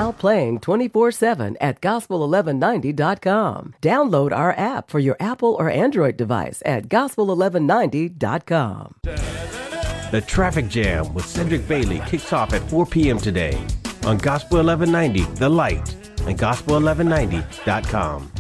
now playing 24/7 at gospel1190.com. Download our app for your Apple or Android device at gospel1190.com. The Traffic Jam with Cedric Bailey kicks off at 4 p.m. today on Gospel 1190, The Light, and gospel1190.com.